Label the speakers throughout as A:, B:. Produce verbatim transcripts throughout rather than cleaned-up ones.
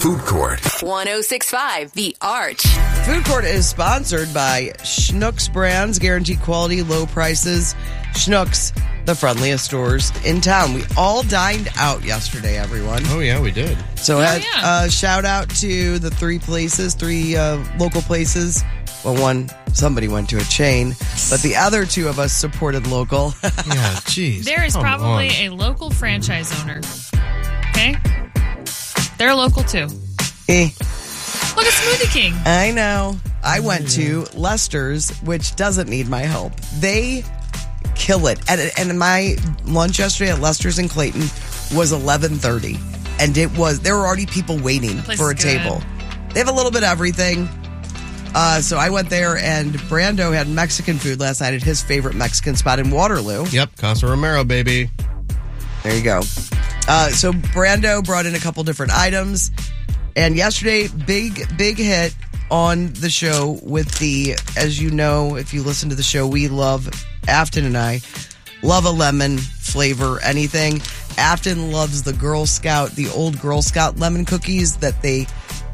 A: Food Court.
B: one oh six point five The Arch.
C: Food Court is sponsored by Schnucks Brands, guaranteed quality, low prices. Schnucks, the friendliest stores in town. We all dined out yesterday, everyone.
D: Oh, yeah, we did.
C: So,
E: Oh,
C: uh,
E: yeah.
C: uh, shout out to the three places, three uh, local places. Well, one, somebody went to a chain, but the other two of us supported local.
D: Yeah, jeez.
E: There is
D: come
E: probably
D: on.
E: a local franchise owner. Okay? They're local too.
C: Eh,
E: Look at Smoothie King.
C: I know. I went to Lester's, which doesn't need my help. They kill it. And, and my lunch yesterday at Lester's in Clayton was eleven thirty. And it was, there were already people waiting
E: place
C: for a
E: is good.
C: table. They have a little bit of everything. Uh, so I went there, and Brando had Mexican food last night at his favorite Mexican spot in Waterloo.
D: Yep, Casa Romero, baby.
C: There you go. Uh, so Brando brought in a couple different items. And yesterday, big, big hit on the show with the, as you know, if you listen to the show, we love, Afton and I, love a lemon flavor, anything. Afton loves the Girl Scout, the old Girl Scout lemon cookies that they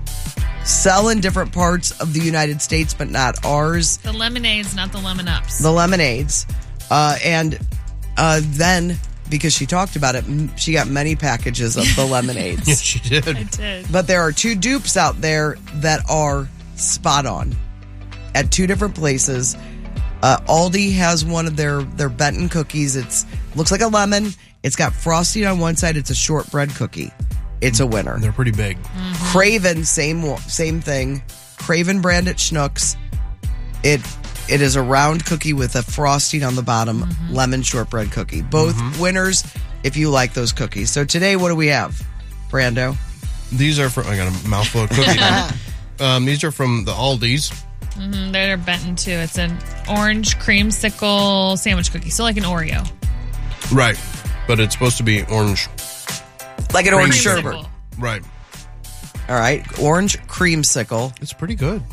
C: sell in different parts of the United States, but not ours.
E: The lemonades, not the lemon ups.
C: The lemonades. Uh, and uh, then, because she talked about it, m- she got many packages of the lemonades.
D: Yes, she did.
E: I did.
C: But there are two dupes out there that are spot on at two different places. Uh, Aldi has one of their, their Benton cookies. It's looks like a lemon. It's got frosting on one side. It's a shortbread cookie. It's a winner.
D: They're pretty big.
C: Craven, same wa- same thing. Craven brand at Schnucks. It it is a round cookie with a frosting on the bottom, lemon shortbread cookie. Both winners if you like those cookies. So today, what do we have, Brando?
D: These are from, I got a mouthful of cookies. um, these are from the Aldi's.
E: Mm, they're Benton too. It's an orange creamsicle sandwich cookie. So like an Oreo.
D: Right. But it's supposed to be orange.
C: Like an orange
E: Creamsicle.
C: sherbet.
D: Right.
C: All right, orange creamsicle.
D: It's pretty good.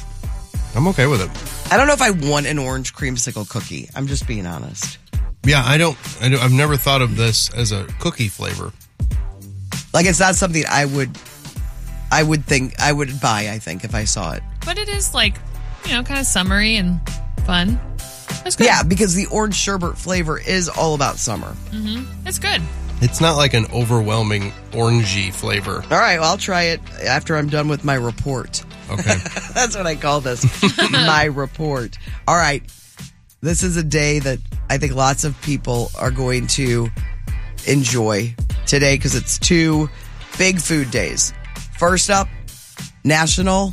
D: I'm okay with it.
C: I don't know if I want an orange creamsicle cookie. I'm just being honest.
D: Yeah, I don't, I don't, I've never thought of this as a cookie flavor.
C: Like, it's not something I would, I would think, I would buy, I think, if I saw it.
E: But it is like, you know, kind of summery and fun. It's good.
C: Yeah, because the orange sherbet flavor is all about summer.
E: It's good.
D: It's not like an overwhelming orangey flavor.
C: All right, well, I'll try it after I'm done with my report.
D: Okay.
C: That's what I call this, my report. All right, this is a day that I think lots of people are going to enjoy today because it's two big food days. First up, National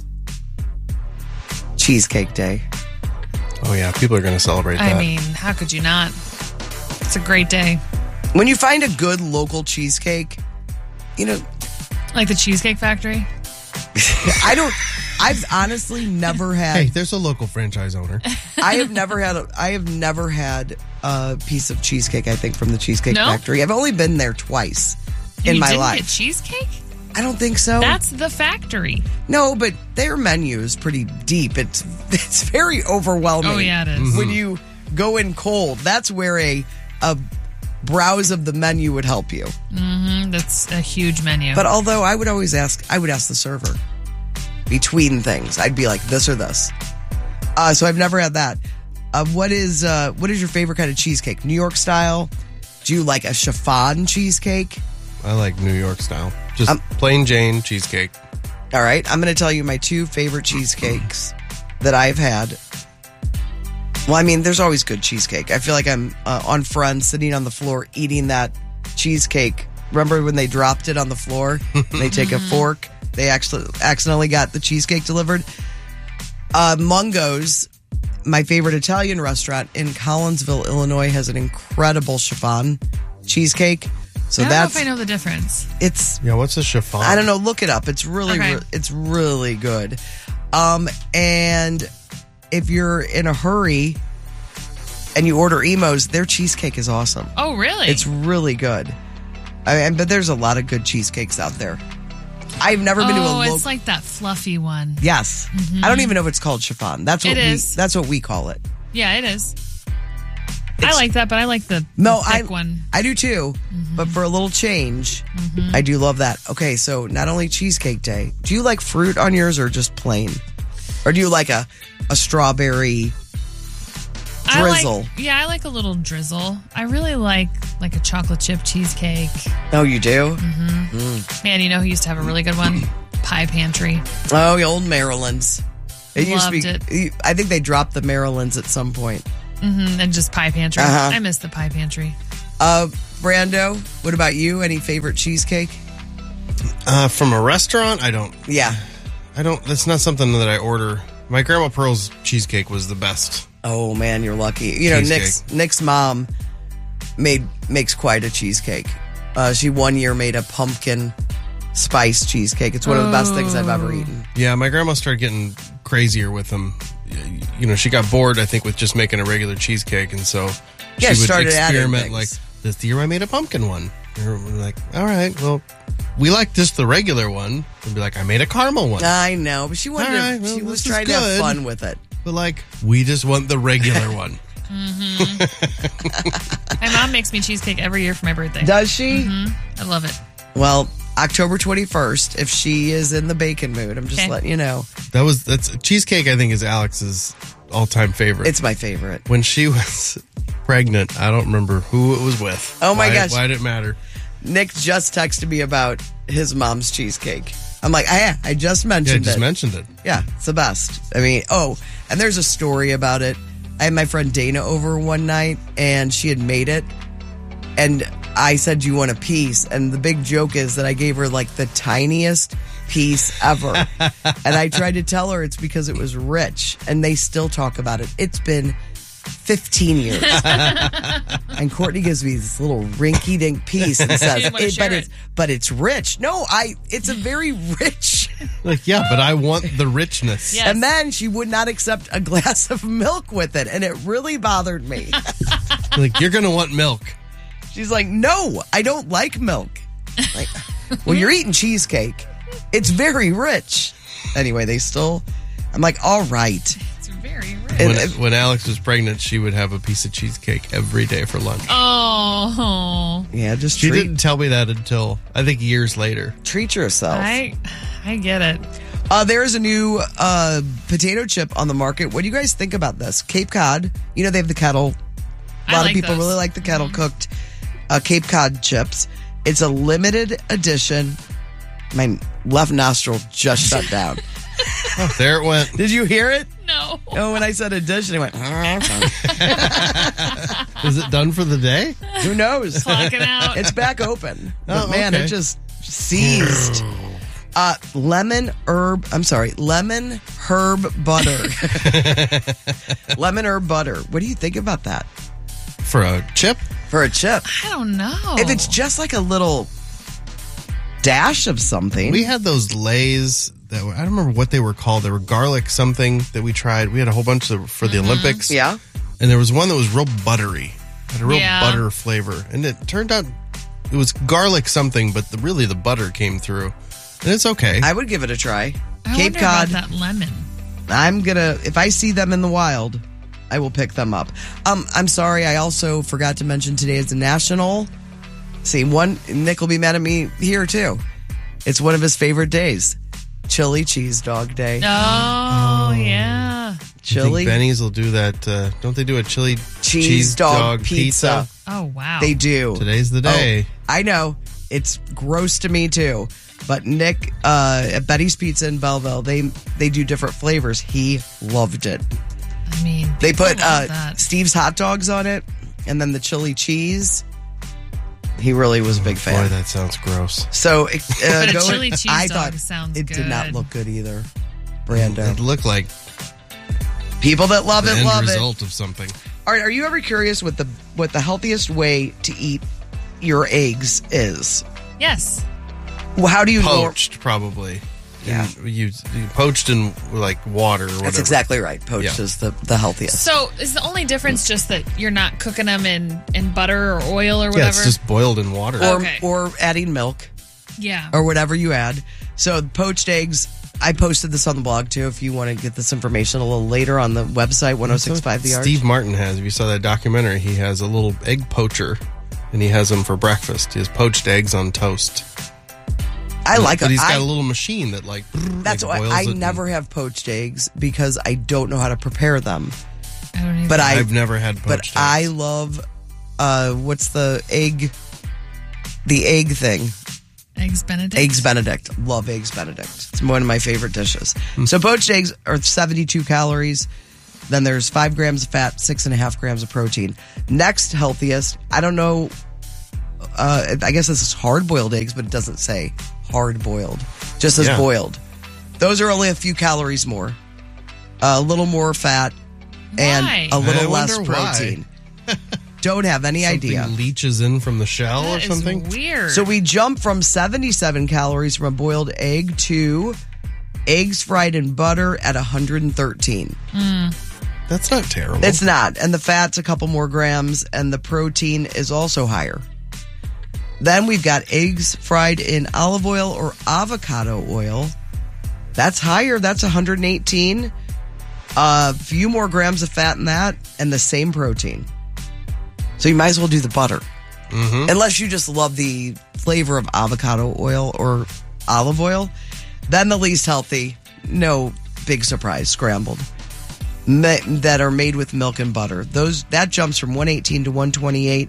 C: Cheesecake Day.
D: Oh, yeah. People are going to celebrate that.
E: I mean, how could you not? It's a great day.
C: When you find a good local cheesecake, you know,
E: Like the Cheesecake Factory.
C: I don't, I've honestly never had,
D: Hey, there's a local franchise owner.
C: I have never had, a, I have never had a piece of cheesecake, I think, from the Cheesecake
E: No?
C: Factory. I've only been there twice
E: And
C: in
E: you
C: my
E: didn't
C: life.
E: get cheesecake?
C: I don't think so.
E: That's the factory.
C: No, but their menu is pretty deep. It's it's very overwhelming.
E: Oh, yeah, it is.
C: When you go in cold, that's where a a browse of the menu would help you.
E: Mm, that's a huge menu.
C: But although I would always ask, I would ask the server between things. I'd be like, this or this. Uh, so I've never had that. Uh, what is uh, what is your favorite kind of cheesecake? New York style? Do you like a chiffon cheesecake?
D: I like New York style. Just
C: Um,
D: plain Jane cheesecake.
C: All right, I'm going to tell you my two favorite cheesecakes that I've had. Well, I mean, there's always good cheesecake. I feel like I'm uh, on Friends, sitting on the floor, eating that cheesecake. Remember when they dropped it on the floor? They take a fork. They actually accidentally got the cheesecake delivered. Uh, Mungo's, my favorite Italian restaurant in Collinsville, Illinois, has an incredible chiffon cheesecake. So
E: I don't know
C: that's
E: if I know the difference.
C: it's
D: Yeah, what's a chiffon?
C: I don't know. Look it up. It's really,
E: Okay.
C: re- it's really good. Um, and if you're in a hurry and you order Emo's, their cheesecake is awesome.
E: Oh, really?
C: It's really good. I mean, but there's a lot of good cheesecakes out there. I've never been to a
E: oh,
C: local.
E: it's like that fluffy one.
C: Yes, I don't even know if it's called chiffon. That's what
E: It
C: we.
E: is.
C: That's what we call it.
E: Yeah, it is. I like that, but I like the,
C: No,
E: the thick
C: I
E: one.
C: I do too. But for a little change, I do love that. Okay, so not only cheesecake day, do you like fruit on yours or just plain? Or do you like a, a strawberry drizzle?
E: I like, yeah, I like a little drizzle. I really like like a chocolate chip cheesecake.
C: Oh, you do?
E: Man, you know who used to have a really good one? Pie Pantry.
C: Oh, the old Maryland's. It
E: Loved
C: used to be. I think they dropped the Maryland's at some point.
E: Mm-hmm, and just Pie Pantry.
C: Uh-huh.
E: I miss the Pie Pantry.
C: Uh, Brando, what about you? Any favorite cheesecake?
D: Uh, from a restaurant, I don't.
C: Yeah.
D: I don't. That's not something that I order. My Grandma Pearl's cheesecake was the best.
C: Oh man, you're lucky. You know,
D: Cheesecake.
C: Nick's Nick's mom made makes quite a cheesecake. Uh, she one year made a pumpkin spice cheesecake. It's one of the best things I've ever eaten.
D: Yeah, my grandma started getting crazier with them. You know, she got bored, I think, with just making a regular cheesecake, and so
C: Yeah,
D: she
C: she
D: would
C: started adding
D: experiment.
C: things.
D: Like this year, I made a pumpkin one. And we're like, all right, well, we like just the regular one. And be like, I made a caramel one.
C: I know, but she wanted
D: All right,
C: to,
D: well,
C: she was
D: this is
C: trying to have
D: good.
C: fun with it.
D: But like, we just want the regular one.
E: My mom makes me cheesecake every year for my birthday.
C: Does she?
E: I love it.
C: Well, October twenty-first, if she is in the bacon mood, I'm just
E: Okay.
C: letting you know.
D: That was that's cheesecake. I think is Alex's all-time favorite.
C: It's my favorite.
D: when she was pregnant. I don't remember who it was with.
C: Oh, my
D: why,
C: gosh.
D: Why did it matter?
C: Nick just texted me about his mom's cheesecake. I'm like, I, I just
D: Yeah, I
C: mentioned
D: just
C: it.
D: mentioned it.
C: Yeah, it's the best. I mean, oh, and there's a story about it. I had my friend Dana over one night, and she had made it. And I said, do you want a piece? And the big joke is that I gave her like the tiniest piece ever. And I tried to tell her it's because it was rich. And they still talk about it. It's been fifteen years. And Courtney gives me this little rinky dink piece and says,
E: didn't wanna
C: "It-
E: share
C: but,
E: it."
C: it's, but it's rich. No, I. It's a very rich.
D: Like, yeah, but I want the richness.
E: Yes.
C: And then she would not accept a glass of milk with it. And it really bothered me.
D: Like, you're gonna want milk.
C: She's like, no, I don't like milk. Like, well, you're eating cheesecake. It's very rich. Anyway, they still, I'm like, all right.
E: It's very rich.
C: And-
D: When, when Alex was pregnant, she would have a piece of cheesecake every day for lunch.
E: Oh,
C: Yeah, just
D: She
C: treat,
D: didn't tell me that until I think years later.
C: treat yourself.
E: I, I get it.
C: Uh, there's a new uh, potato chip on the market. What do you guys think about this? Cape Cod. You know, they have the kettle. A
E: I
C: lot of
E: like
C: people
E: those.
C: really like the kettle cooked uh, Cape Cod chips. It's a limited edition. My left nostril just shut down.
D: Oh, there it went.
C: Did you hear it?
E: No.
C: Oh, when I said edition, it went,
D: Is it done for the day?
C: who knows?
E: Clocking out.
C: It's back open. But
D: Oh,
C: man,
D: okay.
C: it just seized. Uh, lemon herb, I'm sorry, lemon herb butter. Lemon herb butter. What do you think about that
D: For a chip?
C: for a chip?
E: I don't know.
C: If it's just like a little dash of something.
D: We had those Lays that were, I don't remember what they were called. They were garlic something that we tried. We had a whole bunch of, for the Olympics.
C: yeah.
D: And there was one that was real buttery. Had a real
E: Yeah.
D: butter flavor. And it turned out it was garlic something, but the, really the butter came through. And it's okay.
C: I would give it a try.
E: I
C: Cape
E: wonder
C: Cod.
E: about that lemon.
C: I'm gonna, if I see them in the wild, I will pick them up. Um, I'm sorry, I also forgot to mention today is a national. See, one, Nick will be mad at me here too. It's one of his favorite days. Chili cheese dog day.
E: Oh, yeah.
D: I think
C: Chili
D: Benny's will do that. Uh, don't they do a chili
C: cheese, dog, pizza.
E: Oh, wow.
C: They do.
D: Today's the day.
C: Oh, I know. It's gross to me too. But Nick uh, at Betty's Pizza in Belleville, they they do different flavors. He loved it.
E: I mean,
C: They
E: people
C: put
E: love
C: uh,
E: that.
C: Steve's hot dogs on it, and then the chili cheese. He really was a big fan.
D: Boy, that sounds gross.
C: So, uh,
E: But a
C: go-
E: chili cheese
C: I
E: dog
C: thought
E: sounds
C: it did not
E: good.
C: look good either.
D: It
C: Brando,
D: looked like
C: people that love
D: the
C: it
D: end
C: love it.
D: result of something.
C: All right, are you ever curious what the what the healthiest way to eat your eggs is?
E: Yes.
C: Well, how do you nor-
D: Poached, probably.
C: Yeah.
D: And you, you poached in like water or whatever.
C: That's exactly right. Poached
D: Yeah.
C: is the, the healthiest.
E: So is the only difference just that you're not cooking them in, in butter or oil or whatever?
D: Yeah, it's just boiled in water.
C: or
E: Okay.
C: or adding milk
E: yeah.
C: or whatever you add. So poached eggs, I posted this on the blog, too, if you want to get this information a little later on the website, ten sixty-five The Arch.
D: Steve Martin has. If you saw that documentary, he has a little egg poacher, and he has them for breakfast. He has poached eggs on toast.
C: I like it.
D: But he's got
C: I,
D: a little machine that, like,
C: That's
D: like
C: why
D: boils
C: I
D: it
C: never
D: and,
C: have poached eggs because I don't know how to prepare them.
E: I don't even.
C: But I,
D: I've never had poached
C: But
D: eggs.
C: I love, uh, what's the egg, the egg thing?
E: Eggs Benedict.
C: Eggs Benedict. Love Eggs Benedict. It's one of my favorite dishes. So poached eggs are seventy-two calories. Then there's five grams of fat, six and a half grams of protein. Next healthiest, I don't know, uh, I guess this is hard-boiled eggs, but it doesn't say hard-boiled. Just says
D: Yeah.
C: boiled. Those are only a few calories more. A little more fat and
E: Why?
C: a little
D: I
C: less
D: wonder why.
C: protein. Don't have any
D: Something
C: idea.
D: leaches in from the shell
E: That
D: or
E: is
D: something.
E: weird.
C: So we jump from seventy-seven calories from a boiled egg to eggs fried in butter at one hundred thirteen.
D: That's not terrible.
C: It's not. And the fat's a couple more grams, and the protein is also higher. Then we've got eggs fried in olive oil or avocado oil. That's higher. That's one hundred eighteen. A few more grams of fat in that, and the same protein. So you might as well do the butter.
D: Mm-hmm.
C: Unless you just love the flavor of avocado oil or olive oil. Then the least healthy, no big surprise, scrambled. Ma- that are made with milk and butter. Those That jumps from one eighteen to one twenty-eight,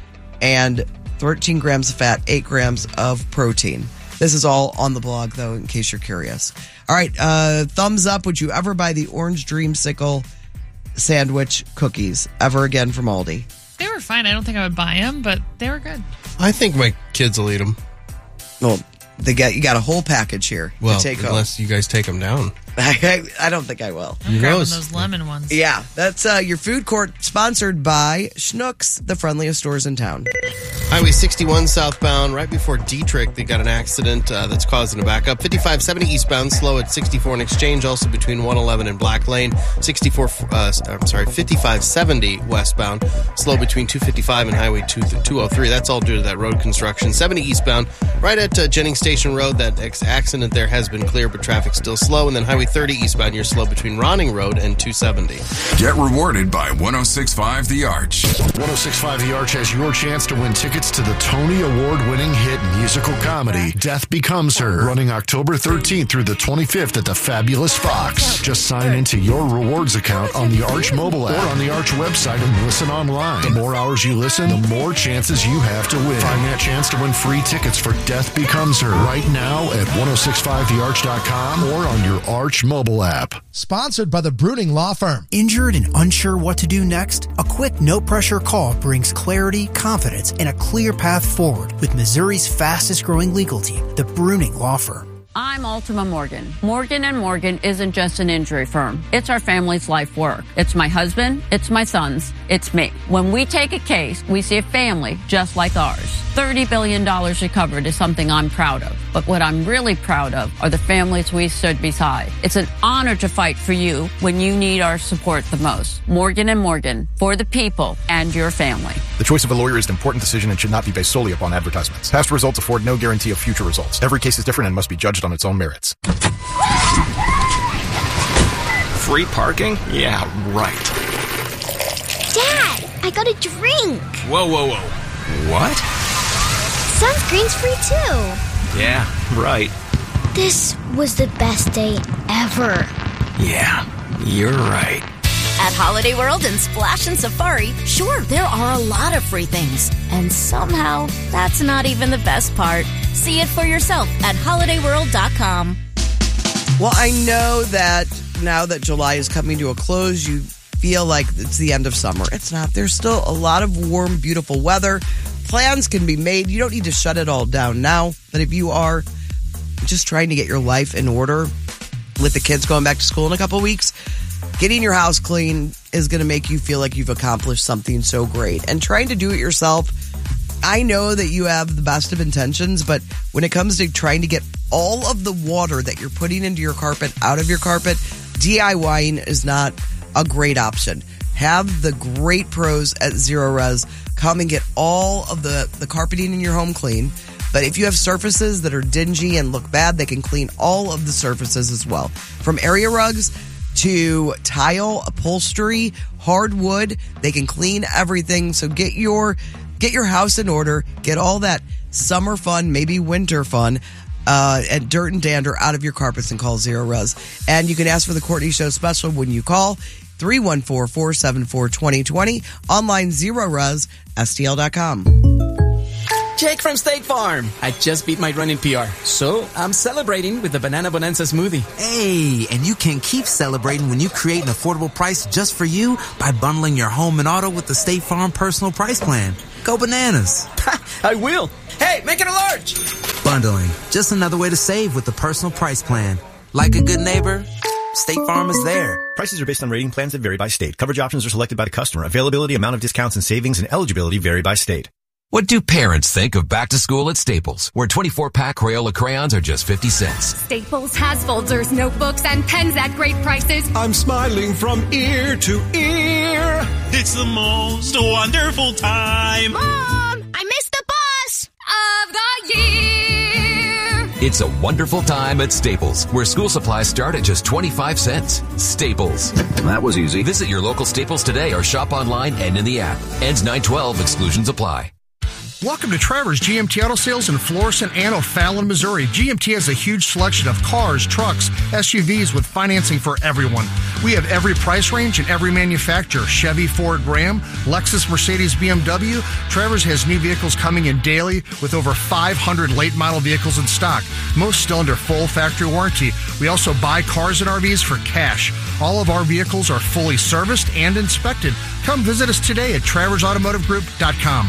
C: and thirteen grams of fat, eight grams of protein. This is all on the blog, though, in case you're curious. All right, uh, thumbs up. Would you ever buy the Orange Dreamsicle sandwich cookies ever again from Aldi?
E: They were fine. I don't think I would buy them, but they were good.
D: I think my kids will eat them.
C: Well, they got you got a whole package here
D: Well,
C: to take home.
D: unless you guys take them down.
C: I, I don't think I will.
E: I'm
D: Who
E: grabbing
D: knows?
E: those lemon ones.
C: Yeah, that's uh, your food court, sponsored by Schnucks, the friendliest stores in town.
D: Highway sixty-one southbound, right before Dietrich, they got an accident uh, that's causing a backup. fifty-five seventy eastbound, slow at sixty-four in Exchange, also between one eleven and Black Lane. sixty-four, uh, I'm sorry, fifty-five seventy westbound, slow between two fifty-five and Highway two oh three. That's all due to that road construction. seventy eastbound, right at uh, Jennings Station Road. That ex- accident there has been clear, but traffic's still slow. And then Highway thirty eastbound, you're slow between Ronning Road and two seventy.
A: Get rewarded by ten sixty-five The Arch.
F: ten sixty-five The Arch has your chance to win tickets to the Tony Award-winning hit musical comedy, Death Becomes Her, running October thirteenth through the twenty-fifth at the Fabulous Fox. Just sign into your rewards account on the Arch mobile app or on the Arch website and listen online. The more hours you listen, the more chances you have to win. Find that chance to win free tickets for Death Becomes Her right now at ten sixty-five the arch dot com or on your Arch mobile app.
G: Sponsored by the Bruning Law Firm.
H: Injured and unsure what to do next? A quick, no-pressure call brings clarity, confidence, and a clear path forward with Missouri's fastest-growing legal team, the Bruning Law Firm.
I: I'm Ultima Morgan. Morgan and Morgan isn't just an injury firm. It's our family's life work. It's my husband, it's my sons, it's me. When we take a case, we see a family just like ours. thirty billion dollars recovered is something I'm proud of. But what I'm really proud of are the families we stood beside. It's an honor to fight for you when you need our support the most. Morgan and Morgan, for the people and your family.
J: The choice of a lawyer is an important decision and should not be based solely upon advertisements. Past results afford no guarantee of future results. Every case is different and must be judged on its own merits.
K: Free parking? Yeah, right.
L: Dad, I got a drink.
K: Whoa, whoa, whoa. What?
L: Sunscreen's free too.
K: Yeah, right.
L: This was the best day ever.
K: Yeah, you're right.
B: At Holiday World and Splash and Safari, sure, there are a lot of free things. And somehow, that's not even the best part. See it for yourself at holiday world dot com.
C: Well, I know that now that July is coming to a close, you feel like it's the end of summer. It's not. There's still a lot of warm, beautiful weather. Plans can be made. You don't need to shut it all down now. But if you are just trying to get your life in order with the kids going back to school in a couple weeks, getting your house clean is going to make you feel like you've accomplished something so great. And trying to do it yourself, I know that you have the best of intentions, but when it comes to trying to get all of the water that you're putting into your carpet out of your carpet, DIYing is not a great option. Have the great pros at Zero Res come and get all of the, the carpeting in your home clean. But if you have surfaces that are dingy and look bad, they can clean all of the surfaces as well. From area rugs to tile, upholstery, hardwood, they can clean everything. So get your get your house in order. Get all that summer fun, maybe winter fun, uh, and dirt and dander out of your carpets and call Zero Res. And you can ask for the Courtney Show special when you call three one four, four seven four, two zero two zero. Online Zero Res S T L dot com.
M: Jake from State Farm. I just beat my running P R, so I'm celebrating with the Banana Bonanza smoothie.
N: Hey, and you can keep celebrating when you create an affordable price just for you by bundling your home and auto with the State Farm Personal Price Plan. Go bananas.
M: I will. Hey, make it a large.
N: Bundling, just another way to save with the Personal Price Plan. Like a good neighbor, State Farm is there.
O: Prices are based on rating plans that vary by state. Coverage options are selected by the customer. Availability, amount of discounts and savings, and eligibility vary by state.
P: What do parents think of back to school at Staples, where twenty-four pack Crayola crayons are just fifty cents?
Q: Staples has folders, notebooks, and pens at great prices.
R: I'm smiling from ear to ear.
S: It's the most wonderful time.
Q: Mom, I missed the bus of the year.
P: It's a wonderful time at Staples, where school supplies start at just twenty-five cents. Staples.
T: That was easy.
P: Visit your local Staples today or shop online and in the app. Ends nine twelve. Exclusions apply.
G: Welcome to Trevor's G M T Auto Sales in Florissant and O'Fallon, Missouri. G M T has a huge selection of cars, trucks, S U Vs with financing for everyone. We have every price range and every manufacturer. Chevy, Ford, Ram, Lexus, Mercedes, B M W. Trevor's has new vehicles coming in daily with over five hundred late model vehicles in stock, most still under full factory warranty. We also buy cars and R Vs for cash. All of our vehicles are fully serviced and inspected. Come visit us today at travers automotive group dot com.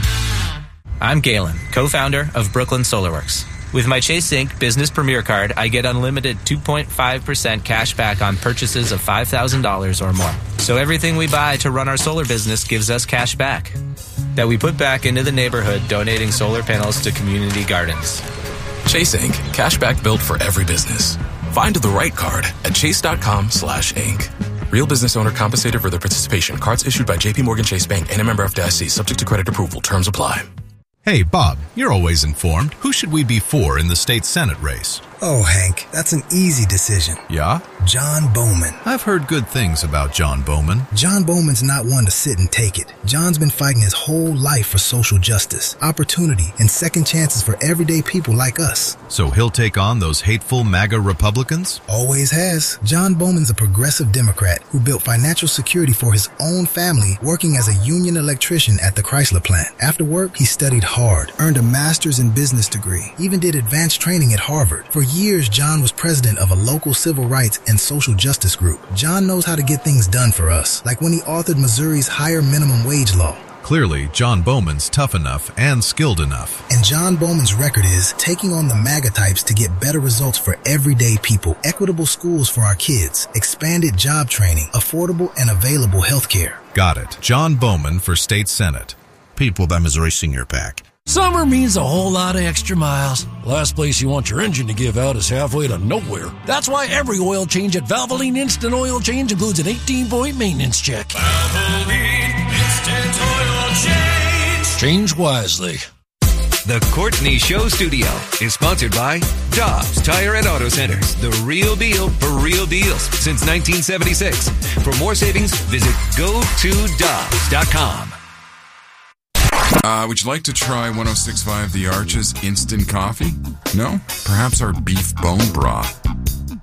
U: I'm Galen, co-founder of Brooklyn SolarWorks. With my Chase Inc Business Premier Card, I get unlimited two point five percent cash back on purchases of five thousand dollars or more. So everything we buy to run our solar business gives us cash back that we put back into the neighborhood, donating solar panels to community gardens.
P: Chase Incorporated. Cashback built for every business. Find the right card at chase.com slash Inc. Real business owner compensated for their participation. Cards issued by J P Morgan Chase Bank and a member of F D I C. Subject to credit approval. Terms apply.
V: Hey, Bob, you're always informed. Who should we be for in the state Senate race?
W: Oh, Hank, that's an easy decision.
V: Yeah?
W: John Bowman.
V: I've heard good things about John Bowman.
W: John Bowman's not one to sit and take it. John's been fighting his whole life for social justice, opportunity, and second chances for everyday people like us.
V: So he'll take on those hateful MAGA Republicans?
W: Always has. John Bowman's a progressive Democrat who built financial security for his own family working as a union electrician at the Chrysler plant. After work, he studied hard, earned a master's in business degree, even did advanced training at Harvard. For years, John was president of a local civil rights and social justice group. John knows how to get things done for us, like when he authored Missouri's higher minimum wage law.
V: Clearly, John Bowman's tough enough and skilled enough.
W: And John Bowman's record is taking on the MAGA types to get better results for everyday people, equitable schools for our kids, expanded job training, affordable and available health care.
V: Got it. John Bowman for State Senate.
X: Paid for by Missouri Senior PAC.
Y: Summer means a whole lot of extra miles. Last place you want your engine to give out is halfway to nowhere. That's why every oil change at Valvoline Instant Oil Change includes an eighteen-point maintenance check.
S: Valvoline Instant Oil Change.
Y: Change wisely.
Z: The Courtney Show Studio is sponsored by Dobbs Tire and Auto Centers, the real deal for real deals since nineteen seventy-six. For more savings, visit go to dobbs dot com.
A: Uh, would you like to try ten sixty-five The Arch's instant coffee? No? Perhaps our beef bone broth.